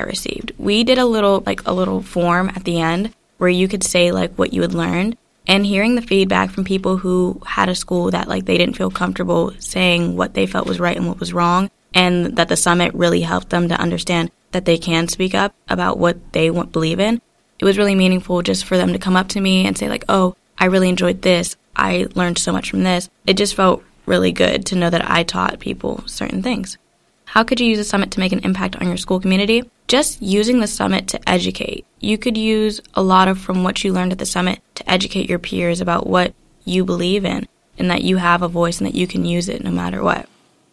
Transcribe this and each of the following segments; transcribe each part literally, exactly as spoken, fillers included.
I received. We did a little, like a little form at the end where you could say like what you had learned, and hearing the feedback from people who had a school that like they didn't feel comfortable saying what they felt was right and what was wrong, and that the summit really helped them to understand that they can speak up about what they want, believe in. It was really meaningful just for them to come up to me and say like, oh, I really enjoyed this. I learned so much from this. It just felt really good to know that I taught people certain things. How could you use a summit to make an impact on your school community? Just using the summit to educate. You could use a lot of from what you learned at the summit to educate your peers about what you believe in and that you have a voice and that you can use it no matter what.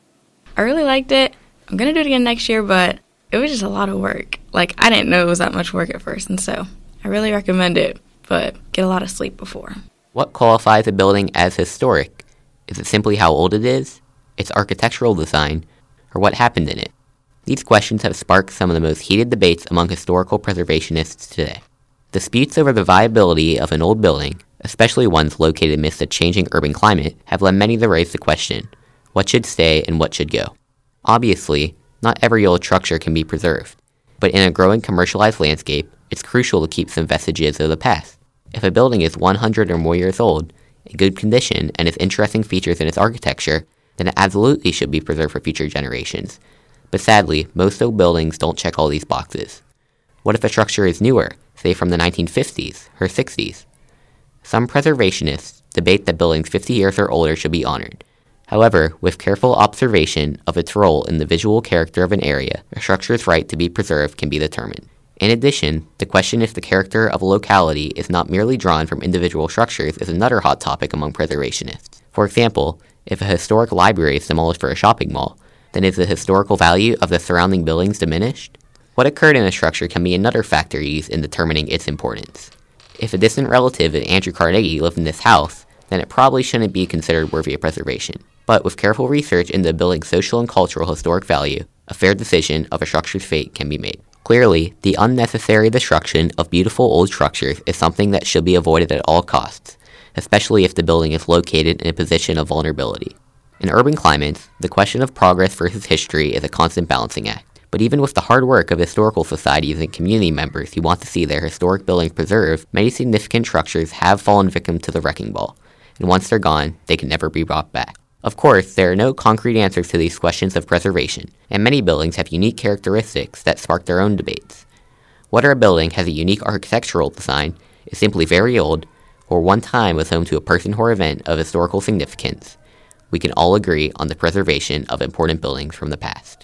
I really liked it. I'm going to do it again next year, but it was just a lot of work. Like, I didn't know it was that much work at first, and so I really recommend it, but get a lot of sleep before. What qualifies a building as historic? Is it simply how old it is, its architectural design, or what happened in it? These questions have sparked some of the most heated debates among historical preservationists today. Disputes over the viability of an old building, especially ones located amidst a changing urban climate, have led many to raise the question, what should stay and what should go? Obviously, not every old structure can be preserved, but in a growing commercialized landscape, it's crucial to keep some vestiges of the past. If a building is one hundred or more years old, in good condition, and has interesting features in its architecture, then it absolutely should be preserved for future generations. But sadly, most old buildings don't check all these boxes. What if a structure is newer, say from the nineteen fifties or sixties? Some preservationists debate that buildings fifty years or older should be honored. However, with careful observation of its role in the visual character of an area, a structure's right to be preserved can be determined. In addition, the question if the character of a locality is not merely drawn from individual structures is another hot topic among preservationists. For example, if a historic library is demolished for a shopping mall, then is the historical value of the surrounding buildings diminished? What occurred in a structure can be another factor used in determining its importance. If a distant relative of Andrew Carnegie lived in this house, then it probably shouldn't be considered worthy of preservation. But with careful research into the building's social and cultural historic value, a fair decision of a structure's fate can be made. Clearly, the unnecessary destruction of beautiful old structures is something that should be avoided at all costs, especially if the building is located in a position of vulnerability. In urban climates, the question of progress versus history is a constant balancing act. But even with the hard work of historical societies and community members who want to see their historic buildings preserved, many significant structures have fallen victim to the wrecking ball, and once they're gone, they can never be brought back. Of course, there are no concrete answers to these questions of preservation, and many buildings have unique characteristics that spark their own debates. Whether a building has a unique architectural design, is simply very old, or one time was home to a person or event of historical significance, we can all agree on the preservation of important buildings from the past.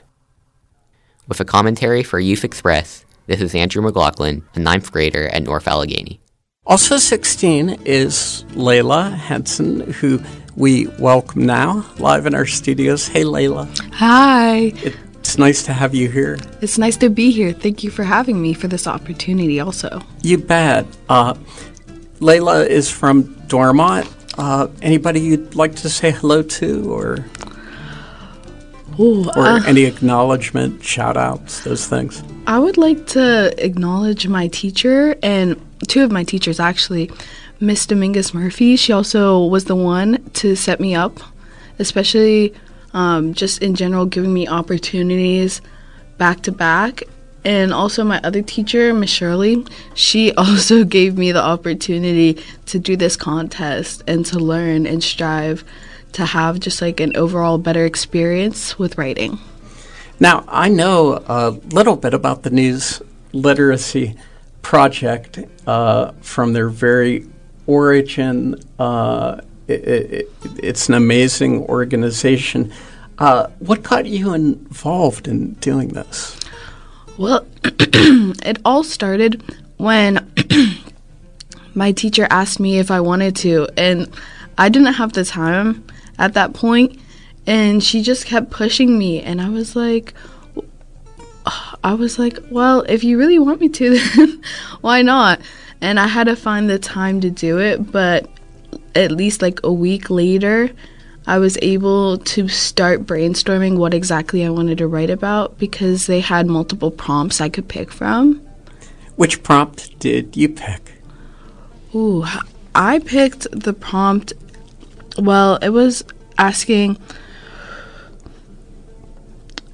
With a commentary for Youth Express, this is Andrew McLaughlin, a ninth grader at North Allegheny. Also sixteen is Layla Henson, who we welcome now live in our studios. Hey, Layla. Hi. It's nice to have you here. It's nice to be here. Thank you for having me for this opportunity also. You bet. Uh, Layla is from Dormont. Uh, anybody you'd like to say hello to, or Ooh, or uh, any acknowledgement, shout-outs, those things? I would like to acknowledge my teacher, and two of my teachers actually. Miss Dominguez Murphy, she also was the one to set me up, especially um, just in general giving me opportunities back to back. And also my other teacher, Miss Shirley, she also gave me the opportunity to do this contest and to learn and strive to have just like an overall better experience with writing. Now, I know a little bit about the News Literacy Project uh, from their very origin. Uh, it, it, it's an amazing organization. Uh, what got you involved in doing this? Well, it all started when my teacher asked me if I wanted to, and I didn't have the time at that point, and she just kept pushing me, and I was like, I was like, well, if you really want me to, then why not? And I had to find the time to do it, but at least like a week later, I was able to start brainstorming what exactly I wanted to write about because they had multiple prompts I could pick from. Which prompt did you pick? Ooh, I picked the prompt, well, it was asking,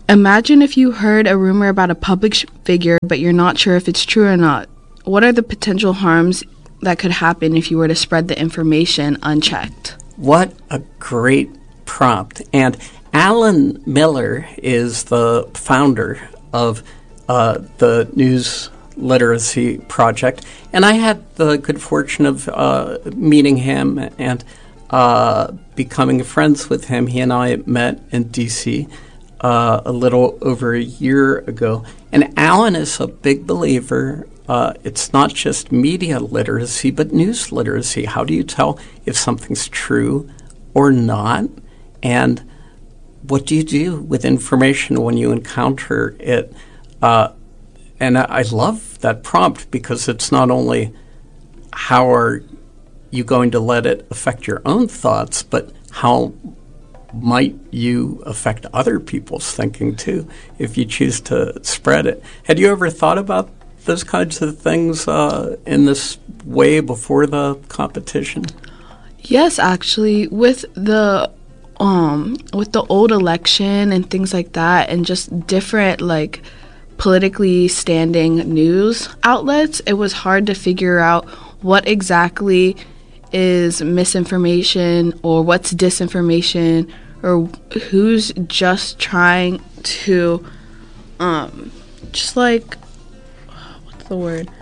Imagine if you heard a rumor about a public sh- figure, but you're not sure if it's true or not. What are the potential harms that could happen if you were to spread the information unchecked? What a great prompt. And Alan Miller is the founder of uh, the News Literacy Project. And I had the good fortune of uh, meeting him and uh, becoming friends with him. He and I met in D C uh, a little over a year ago. And Alan is a big believer. Uh, it's not just media literacy, but news literacy. How do you tell if something's true or not? And what do you do with information when you encounter it? Uh, and I, I love that prompt because it's not only how are you going to let it affect your own thoughts, but how might you affect other people's thinking too if you choose to spread it. Had you ever thought about those kinds of things uh, in this way before the competition? Yes, actually, with the um with the old election and things like that, and just different like politically standing news outlets, it was hard to figure out what exactly is misinformation or what's disinformation, or who's just trying to um just like what's the word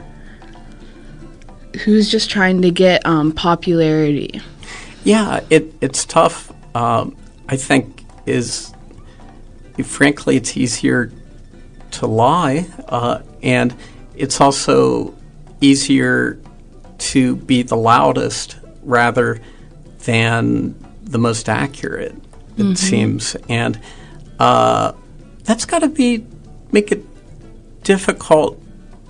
who's just trying to get um popularity. Yeah, it it's tough. Um, I think is frankly it's easier to lie, uh, and it's also easier to be the loudest rather than the most accurate, it mm-hmm. seems. And uh, that's got to be make it difficult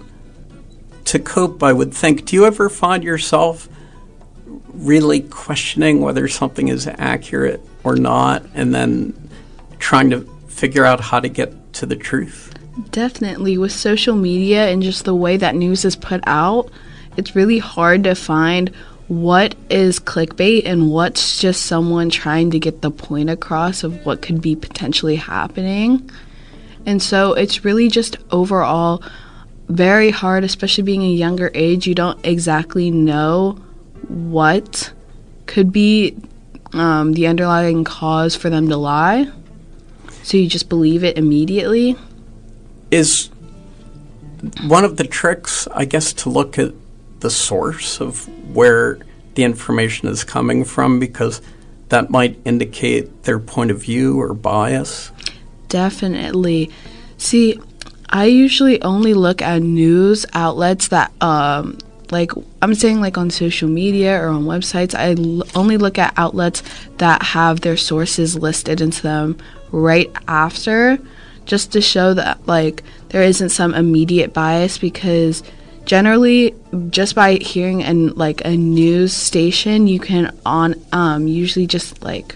to cope, I would think. Do you ever find yourself really questioning whether something is accurate or not, and then trying to figure out how to get to the truth? Definitely. With social media and just the way that news is put out, it's really hard to find what is clickbait and what's just someone trying to get the point across of what could be potentially happening. And so it's really just overall very hard, especially being a younger age. You don't exactly know what could be um, the underlying cause for them to lie. So you just believe it immediately. Is one of the tricks, I guess, to look at the source of where the information is coming from, because that might indicate their point of view or bias? Definitely. See, I usually only look at news outlets that, um, like, I'm saying like on social media or on websites, I l- only look at outlets that have their sources listed into them right after, just to show that, like, there isn't some immediate bias, because generally, just by hearing an like a news station, you can on um usually just like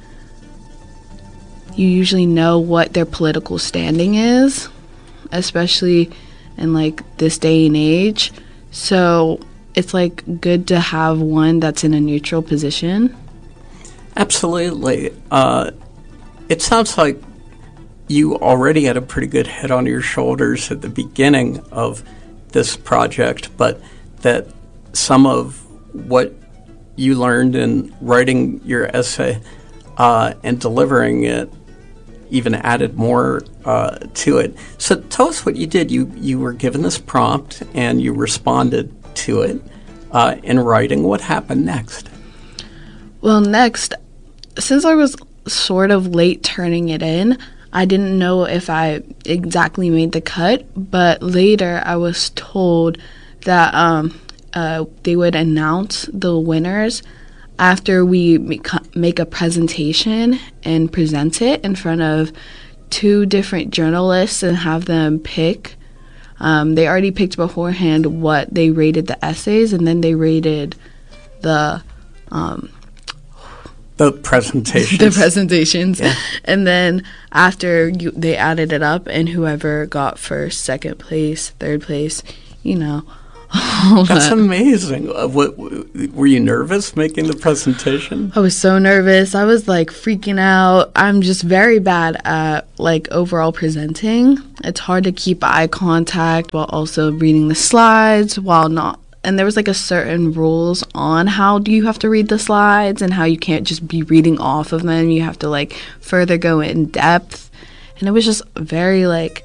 you usually know what their political standing is, especially in like this day and age. So it's like good to have one that's in a neutral position. Absolutely. Uh, it sounds like you already had a pretty good head on your shoulders at the beginning of this project, but that some of what you learned in writing your essay uh, and delivering it even added more uh, to it. So tell us what you did. You you were given this prompt and you responded to it uh, in writing. What happened next? Well, next, since I was sort of late turning it in, I didn't know if I exactly made the cut, but later I was told that um, uh, they would announce the winners after we make, make a presentation and present it in front of two different journalists and have them pick. Um, they already picked beforehand what they rated the essays, and then they rated the um, The presentations. the presentations. Yeah. And then after you, they added it up, and whoever got first, second place, third place, you know, all That's that. amazing. Uh, what, were you nervous making the presentation? I was so nervous. I was like freaking out. I'm just very bad at like overall presenting. It's hard to keep eye contact while also reading the slides while not. And there was like a certain rules on how do you have to read the slides and how you can't just be reading off of them. You have to like further go in depth. And it was just very like,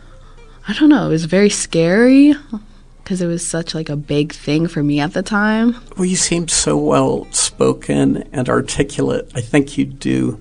I don't know, it was very scary because it was such like a big thing for me at the time. Well, you seem so well spoken and articulate. I think you do.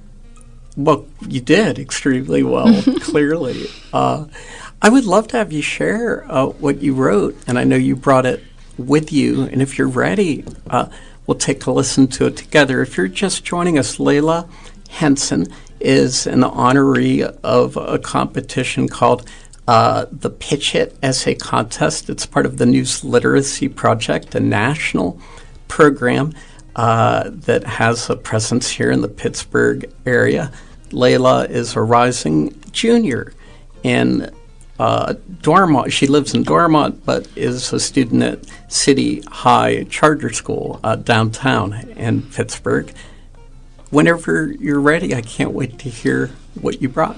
Well, you did extremely well, clearly. Uh, I would love to have you share uh, what you wrote, and I know you brought it with you. And if you're ready, uh, we'll take a listen to it together. If you're just joining us, Layla Henson is an honoree of a competition called uh, the Pitch It Essay Contest. It's part of the News Literacy Project, a national program uh, that has a presence here in the Pittsburgh area. Layla is a rising junior in uh, Dormont. She lives in Dormont, but is a student at City High Charter School uh, downtown in Pittsburgh. Whenever you're ready, I can't wait to hear what you brought.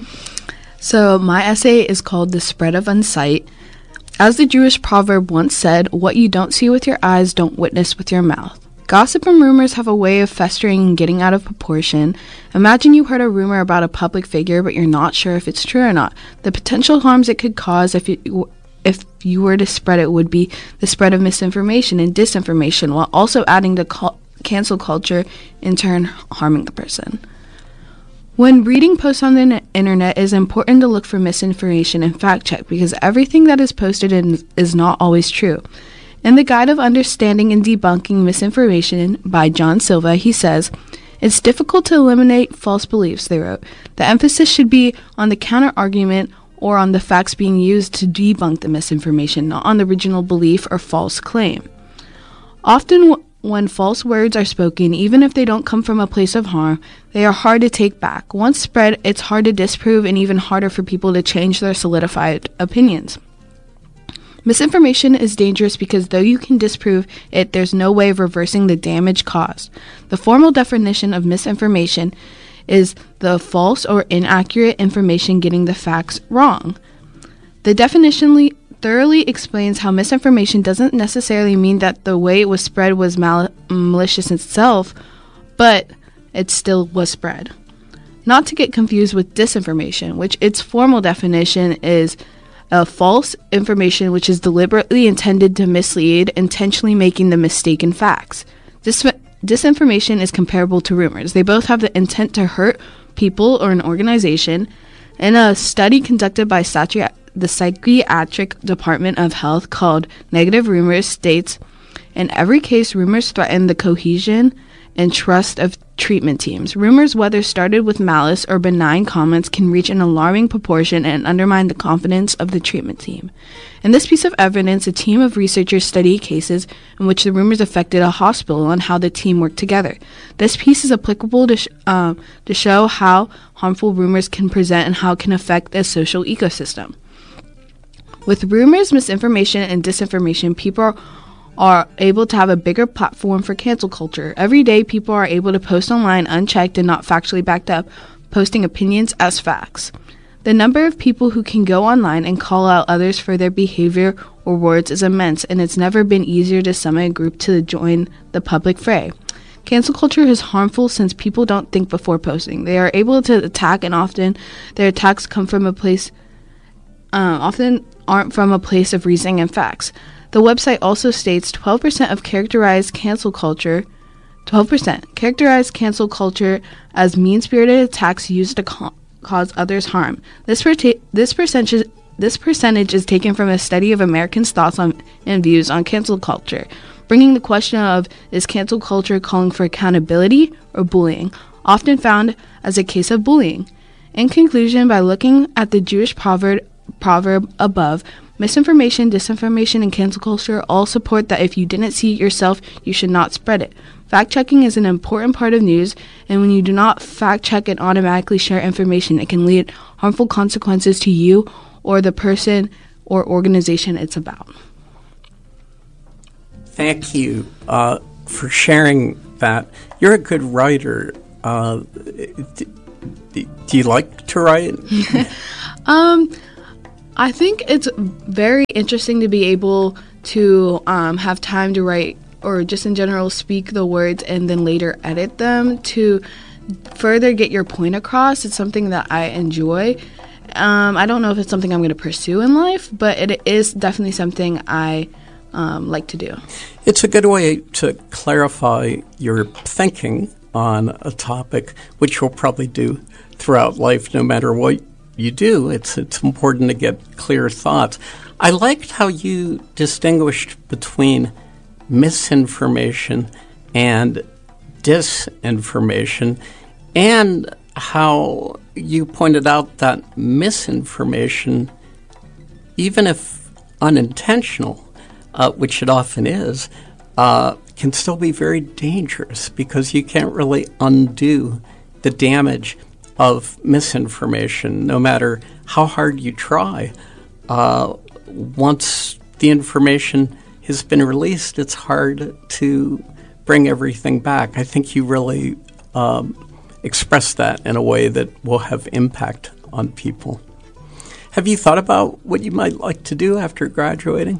So my essay is called The Spread of Unsight. As the Jewish proverb once said, what you don't see with your eyes, don't witness with your mouth. Gossip and rumors have a way of festering and getting out of proportion. Imagine you heard a rumor about a public figure, but you're not sure if it's true or not. The potential harms it could cause if you, if you were to spread it would be the spread of misinformation and disinformation, while also adding to cul- cancel culture, in turn harming the person. When reading posts on the internet, it is important to look for misinformation and fact check because everything that is posted in is not always true. In the Guide of Understanding and Debunking Misinformation by John Silva, he says, "It's difficult to eliminate false beliefs," they wrote. "The emphasis should be on the counter-argument or on the facts being used to debunk the misinformation, not on the original belief or false claim. Often w- when false words are spoken, even if they don't come from a place of harm, they are hard to take back. Once spread, it's hard to disprove and even harder for people to change their solidified opinions. Misinformation is dangerous because though you can disprove it, there's no way of reversing the damage caused. The formal definition of misinformation is the false or inaccurate information getting the facts wrong. The definition le- thoroughly explains how misinformation doesn't necessarily mean that the way it was spread was mal- malicious itself, but it still was spread. Not to get confused with disinformation, which its formal definition is a false information which is deliberately intended to mislead, intentionally making the mistaken facts. Dis- disinformation is comparable to rumors. They both have the intent to hurt people or an organization. In a study conducted by Satri- the Psychiatric Department of Health called Negative Rumors states, in every case, rumors threaten the cohesion and trust of treatment teams. Rumors, whether started with malice or benign comments, can reach an alarming proportion and undermine the confidence of the treatment team. In this piece of evidence, a team of researchers studied cases in which the rumors affected a hospital and how the team worked together. This piece is applicable to, sh- uh, to show how harmful rumors can present and how it can affect a social ecosystem. With rumors, misinformation, and disinformation, people are are able to have a bigger platform for cancel culture. Every day, people are able to post online unchecked and not factually backed up, posting opinions as facts. The number of people who can go online and call out others for their behavior or words is immense, and it's never been easier to summon a group to join the public fray. Cancel culture is harmful since people don't think before posting. They are able to attack, and often their attacks come from a place, uh, often aren't from a place of reasoning and facts. The website also states twelve percent of characterized cancel culture, twelve percent characterized cancel culture as mean-spirited attacks used to co- cause others harm. This perta- this percentage this percentage is taken from a study of Americans' thoughts on and views on cancel culture, bringing the question of is cancel culture calling for accountability or bullying, often found as a case of bullying. In conclusion, by looking at the Jewish proverb proverb above, misinformation, disinformation, and cancel culture all support that if you didn't see it yourself, you should not spread it. Fact-checking is an important part of news, and when you do not fact-check and automatically share information, it can lead harmful consequences to you or the person or organization it's about. Thank you uh, for sharing that. You're a good writer. Uh, do, do you like to write? um, I think it's very interesting to be able to um, have time to write, or just in general speak the words and then later edit them to further get your point across. It's something that I enjoy. Um, I don't know if it's something I'm going to pursue in life, but it is definitely something I um, like to do. It's a good way to clarify your thinking on a topic, which you'll probably do throughout life no matter what you do. It's, it's important to get clear thoughts. I liked how you distinguished between misinformation and disinformation, and how you pointed out that misinformation, even if unintentional, uh, which it often is, uh, can still be very dangerous because you can't really undo the damage of misinformation, no matter how hard you try. Uh, once the information has been released, it's hard to bring everything back. I think you really um, expressed that in a way that will have impact on people. Have you thought about what you might like to do after graduating?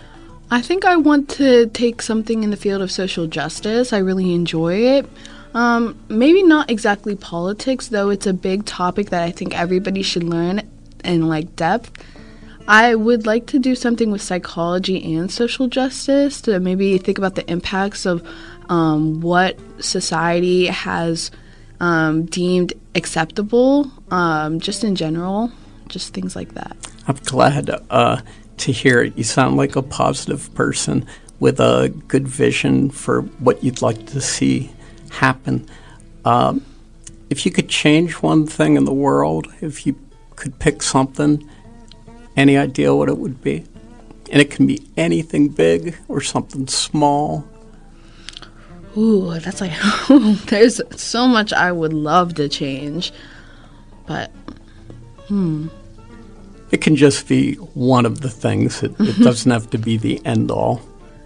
I think I want to take something in the field of social justice. I really enjoy it. Um, maybe not exactly politics, though it's a big topic that I think everybody should learn in like depth. I would like to do something with psychology and social justice to maybe think about the impacts of um, what society has um, deemed acceptable, um, just in general, just things like that. I'm glad uh, to hear it. You sound like a positive person with a good vision for what you'd like to see happen. Um, if you could change one thing in the world, if you could pick something, any idea what it would be? And it can be anything big or something small. Ooh, that's like, there's so much I would love to change. But, hmm. It can just be one of the things. It, it doesn't have to be the end all.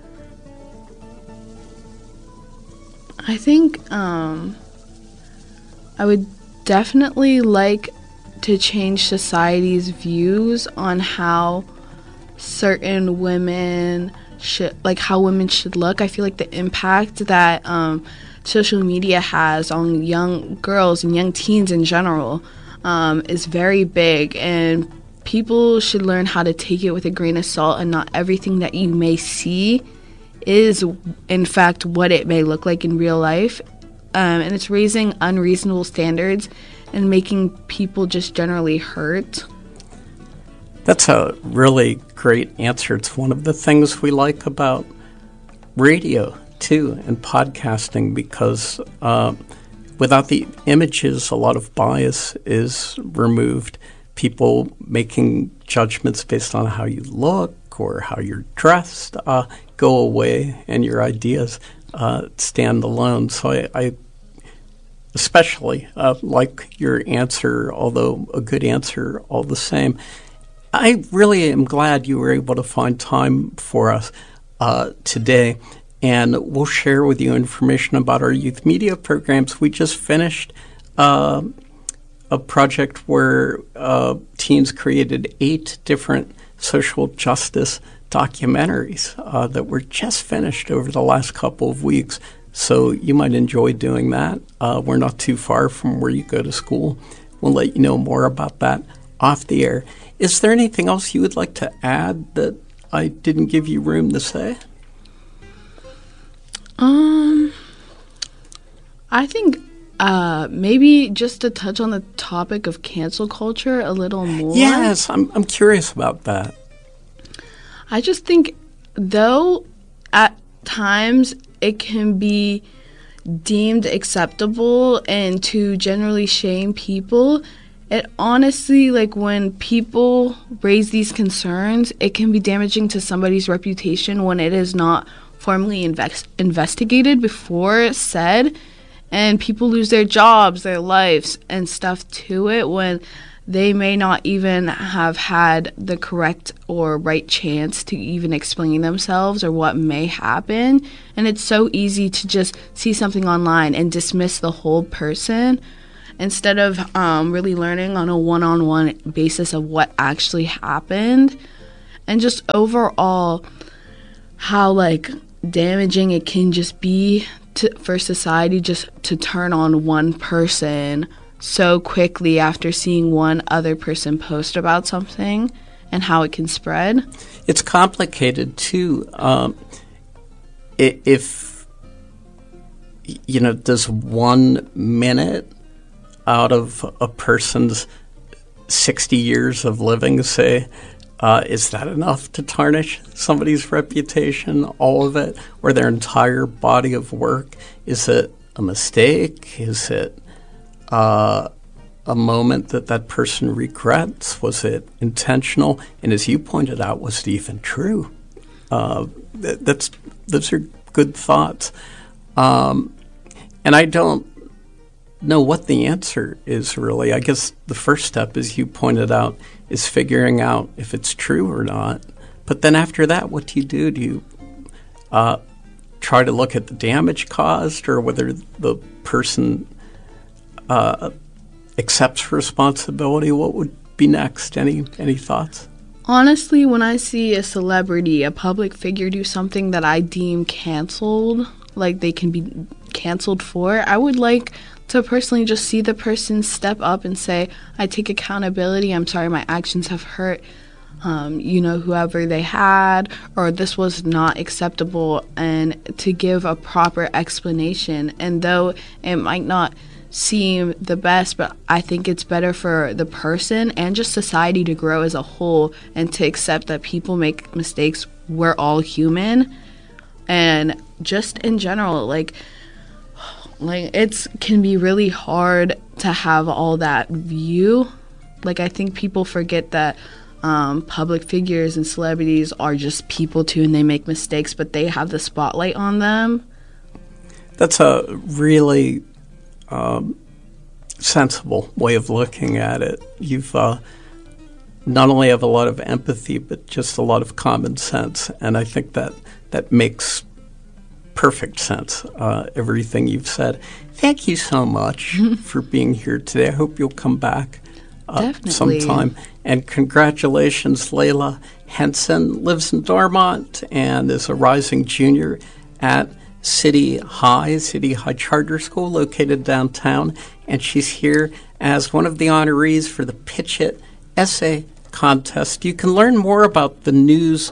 I think um, I would definitely like to change society's views on how certain women should, like how women should look. I feel like the impact that um, social media has on young girls and young teens in general um, is very big, and people should learn how to take it with a grain of salt, and not everything that you may see is in fact what it may look like in real life. Um, and it's raising unreasonable standards and making people just generally hurt. That's a really great answer. It's one of the things we like about radio, too, and podcasting, because uh, without the images, a lot of bias is removed. People making judgments based on how you look or how you're dressed uh, go away, and your ideas uh, stand alone. So I, I especially uh, like your answer, although a good answer all the same. I really am glad you were able to find time for us uh, today, and we'll share with you information about our youth media programs. We just finished uh, a project where uh, teens created eight different social justice documentaries uh, that were just finished over the last couple of weeks. So you might enjoy doing that. Uh, we're not too far from where you go to school. We'll let you know more about that off the air. Is there anything else you would like to add that I didn't give you room to say? Um, I think uh, maybe just to touch on the topic of cancel culture a little more. Yes, I'm I'm curious about that. I just think, though, at times it can be deemed acceptable and to generally shame people, it honestly, like, when people raise these concerns, it can be damaging to somebody's reputation when it is not formally invest- investigated before said, and people lose their jobs, their lives, and stuff to it when they may not even have had the correct or right chance to even explain themselves or what may happen. And it's so easy to just see something online and dismiss the whole person instead of um, really learning on a one-on-one basis of what actually happened. And just overall, how, like, damaging it can just be to, for society just to turn on one person so quickly after seeing one other person post about something, and how it can spread. It's complicated, too. Um, if, you know, does one minute out of a person's sixty years of living, say, uh, is that enough to tarnish somebody's reputation, all of it, or their entire body of work? Is it a mistake? Is it uh, a moment that that person regrets? Was it intentional? And as you pointed out, was it even true? Uh, th- that's those are good thoughts. Um, and I don't know what the answer is, really. I guess the first step, as you pointed out, is figuring out if it's true or not. But then after that, what do you do? Do you uh, try to look at the damage caused, or whether the person uh, accepts responsibility? What would be next? Any any thoughts? Honestly, when I see a celebrity, a public figure, do something that I deem canceled, like they can be canceled for, I would like to personally just see the person step up and say, I take accountability, I'm sorry my actions have hurt, um, you know, whoever they had, or this was not acceptable, and to give a proper explanation. And though it might not seem the best, but I think it's better for the person and just society to grow as a whole, and to accept that people make mistakes, we're all human. And just in general, like, Like, it's can be really hard to have all that view. Like, I think people forget that um, public figures and celebrities are just people, too, and they make mistakes, but they have the spotlight on them. That's a really um, sensible way of looking at it. You've uh, not only have a lot of empathy, but just a lot of common sense, and I think that that makes perfect sense, uh, everything you've said. Thank you so much for being here today. I hope you'll come back uh, sometime. And congratulations, Layla Henson lives in Dormont and is a rising junior at City High, City High Charter School located downtown. And she's here as one of the honorees for the Pitch It Essay Contest. You can learn more about the news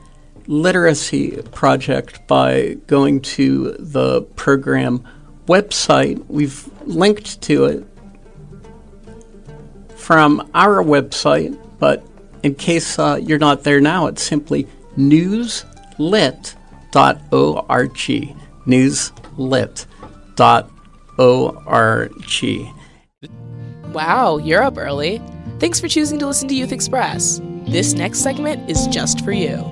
literacy project by going to the program website. We've linked to it from our website, but in case uh, you're not there now, it's simply newslit dot org. newslit dot org. Wow, you're up early. Thanks for choosing to listen to Youth Express. This next segment is just for you.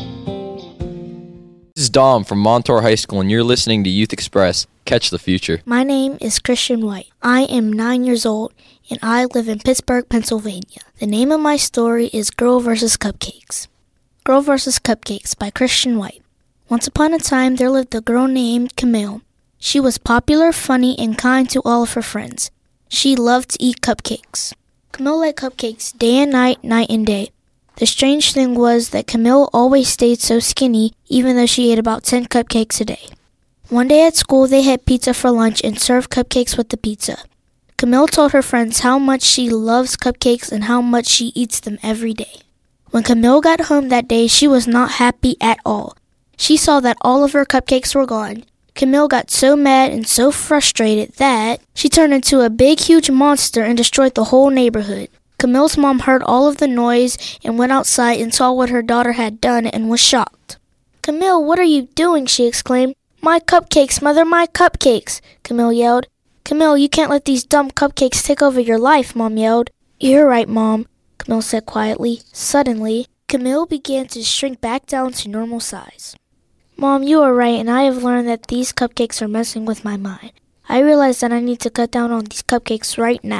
This is Dom from Montour High School, and you're listening to Youth Express. Catch the future. My name is Christian White. I am nine years old, and I live in Pittsburgh, Pennsylvania. The name of my story is Girl versus. Cupcakes. Girl versus. Cupcakes by Christian White. Once upon a time, there lived a girl named Camille. She was popular, funny, and kind to all of her friends. She loved to eat cupcakes. Camille liked cupcakes day and night, night and day. The strange thing was that Camille always stayed so skinny, even though she ate about ten cupcakes a day. One day at school, they had pizza for lunch and served cupcakes with the pizza. Camille told her friends how much she loves cupcakes and how much she eats them every day. When Camille got home that day, she was not happy at all. She saw that all of her cupcakes were gone. Camille got so mad and so frustrated that she turned into a big, huge monster and destroyed the whole neighborhood. Camille's mom heard all of the noise and went outside and saw what her daughter had done and was shocked. "Camille, what are you doing?" she exclaimed. "My cupcakes, mother, my cupcakes!" Camille yelled. "Camille, you can't let these dumb cupcakes take over your life," Mom yelled. "You're right, Mom," Camille said quietly. Suddenly, Camille began to shrink back down to normal size. "Mom, you are right, and I have learned that these cupcakes are messing with my mind. I realize that I need to cut down on these cupcakes right now."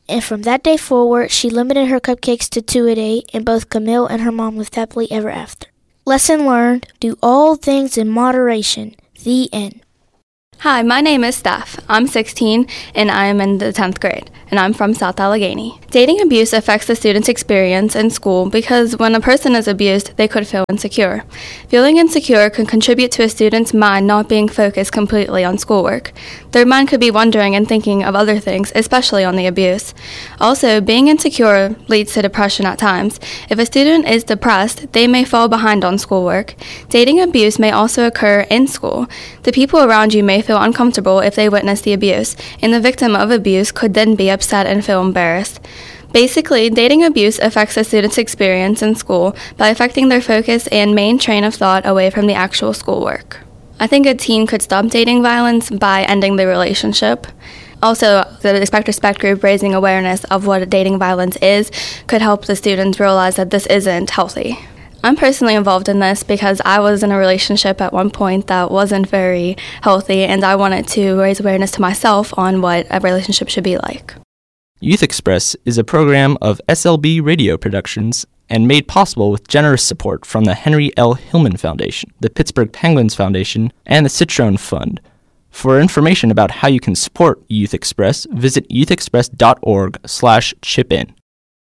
And from that day forward, she limited her cupcakes to two a day, and both Camille and her mom lived happily ever after. Lesson learned, do all things in moderation. The end. Hi, my name is Steph. I'm sixteen and I am in the tenth grade, and I'm from South Allegheny. Dating abuse affects the student's experience in school because when a person is abused, they could feel insecure. Feeling insecure can contribute to a student's mind not being focused completely on schoolwork. Their mind could be wondering and thinking of other things, especially on the abuse. Also, being insecure leads to depression at times. If a student is depressed, they may fall behind on schoolwork. Dating abuse may also occur in school. The people around you may feel uncomfortable if they witness the abuse, and the victim of abuse could then be upset and feel embarrassed. Basically, dating abuse affects a student's experience in school by affecting their focus and main train of thought away from the actual schoolwork. I think a teen could stop dating violence by ending the relationship. Also, the Expect Respect group raising awareness of what dating violence is could help the students realize that this isn't healthy. I'm personally involved in this because I was in a relationship at one point that wasn't very healthy, and I wanted to raise awareness to myself on what a relationship should be like. Youth Express is a program of S L B Radio Productions and made possible with generous support from the Henry L. Hillman Foundation, the Pittsburgh Penguins Foundation, and the Citrone Fund. For information about how you can support Youth Express, visit youth express dot org slash chip in.